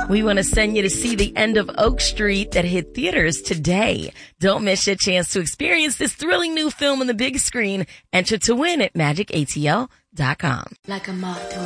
We want to send you to see The End of Oak Street that hit theaters today. Don't miss your chance to experience this thrilling new film on the big screen. Enter to win at magicatl.com. Like a moth to